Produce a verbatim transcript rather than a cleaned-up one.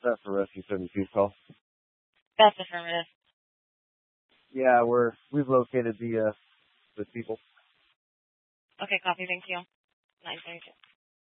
set for Rescue seventy-two's call? That's affirmative. Yeah, we're, we've located the, uh, the people. Okay, copy. Thank you. nine thirty-two.